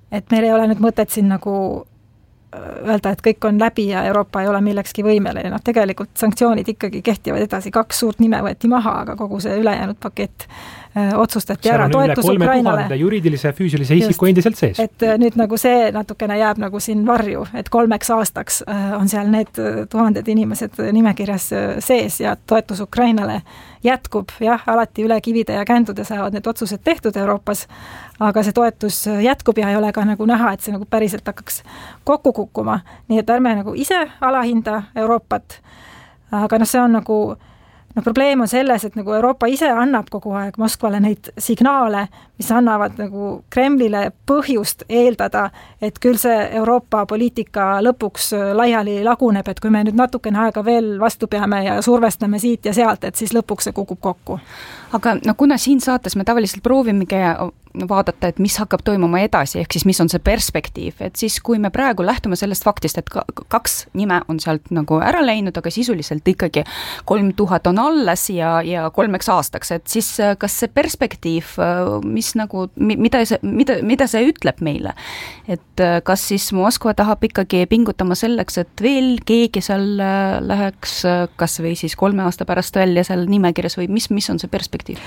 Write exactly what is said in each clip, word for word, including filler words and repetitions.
et meil ei ole nüüd mõtet siin nagu öelda, et kõik on läbi ja Euroopa ei ole millekski võimeline. No, tegelikult sanktsioonid ikkagi kehtivad edasi, kaks suurt nime võeti maha, aga kogu see ülejäänud pakett öö, otsustati ära. Seal on üle kolme tuhande juriidilise füüsilise isiku endiselt sees. Et nüüd nagu see natukene jääb nagu siin varju, et kolmeks aastaks on seal need tuhanded inimesed nimekirjas sees ja toetus Ukrainale jätkub, jah, alati üle kivide ja kändude saavad need otsused tehtud Euroopas, aga see toetus jätkub ja ei ole ka nagu näha, et see nagu päriselt hakkaks kokku kukkuma. Nii et ärme nagu ise alahinda Euroopat, aga noh, see on nagu no probleem on selles, et nagu Euroopa ise annab kogu aeg Moskvale neid signaale, mis annavad nagu Kremlile põhjust eeldada, et küll see Euroopa poliitika lõpuks laiali laguneb, et kui me nüüd natukene aega veel vastu peame ja survestame siit ja sealt, et siis lõpuks see kukub kokku. Aga no kuna siin saates me tavaliselt proovimegi vaadata, et mis hakkab toimuma edasi, ehk siis mis on see perspektiiv, et siis kui me praegu lähtume sellest faktist, et kaks nime on sealt nagu ära läinud, aga sisuliselt ikkagi kolm tuhat on alles ja, ja kolmeks aastaks, et siis kas see perspektiiv, mis nagu, mida see, mida, mida see ütleb meile, et kas siis Moskva tahab ikkagi pingutama selleks, et veel keegi seal läheks kas või siis kolme aasta pärast välja seal nimekirjas või mis, mis on see perspektiiv?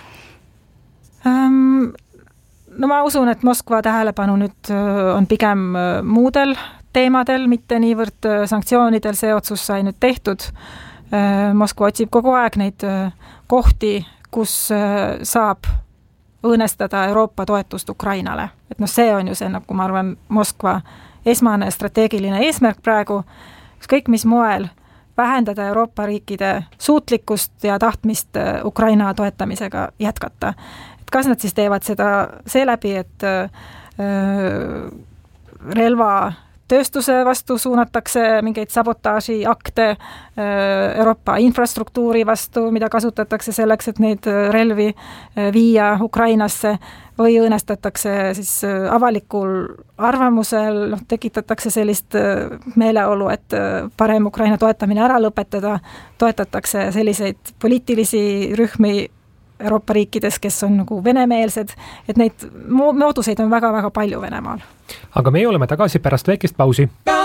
Um... No ma usun, et Moskva tähelepanu nüüd on pigem muudel teemadel, mitte niivõrd sanktsioonidel, see otsus sai nüüd tehtud. Moskva otsib kogu aeg neid kohti, kus saab õõnestada Euroopa toetust Ukrainale. Et no see on ju see, nagu ma arvan, Moskva esmane strateegiline eesmärk praegu, kõik mis moel vähendada Euroopa riikide suutlikkust ja tahtmist Ukraina toetamisega jätkata. Kas nad siis teevad seda seeläbi, et öö, relva tööstuse vastu suunatakse mingeid sabotaaži akte Euroopa infrastruktuuri vastu, mida kasutatakse selleks, et neid relvi viia Ukrainasse või õõnestatakse siis avalikul arvamusel, noh, tekitatakse sellist meeleolu, et parem Ukraina toetamine ära lõpetada, toetatakse selliseid poliitilisi rühmi Euroopa riikides, kes on nagu venemeelsed, et neid mooduseid on väga-väga palju Venemaal. Aga me oleme tagasi pärast väikest pausi.